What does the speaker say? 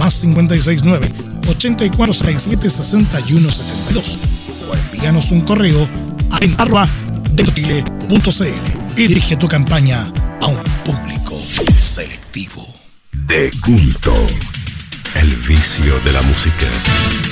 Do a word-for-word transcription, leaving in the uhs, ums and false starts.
más cincuenta y seis nueve, ochenta y cuatro sesenta y siete, sesenta y uno setenta y dos o envíanos un correo a arroba delchile punto cl y dirige tu campaña a un público selectivo. De culto, el vicio de la música.